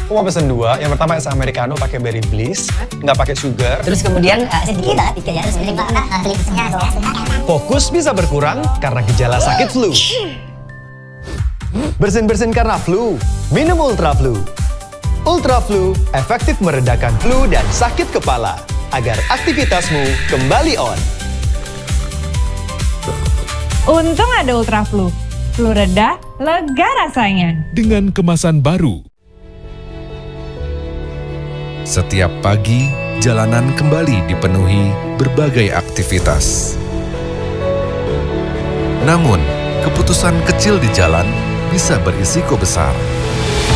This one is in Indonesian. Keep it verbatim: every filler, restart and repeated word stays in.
Aku mau pesen dua. Yang pertama es americano pakai berry bliss, nggak pakai sugar. Terus kemudian uh, sedikit lah, tiga ya, Fokus bisa berkurang karena gejala sakit flu. Bersin-bersin karena flu, minum Ultra Flu. Ultra Flu efektif meredakan flu dan sakit kepala agar aktivitasmu kembali on. Untung ada Ultra Flu. Flu reda, lega rasanya. Dengan kemasan baru. Setiap pagi, jalanan kembali dipenuhi berbagai aktivitas. Namun, keputusan kecil di jalan bisa berisiko besar.